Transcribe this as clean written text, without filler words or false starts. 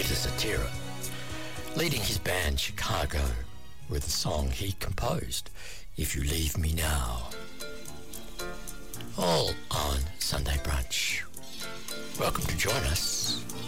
Peter Cetera, leading his band Chicago with a song he composed, If You Leave Me Now. All on Sunday Brunch. Welcome to join us.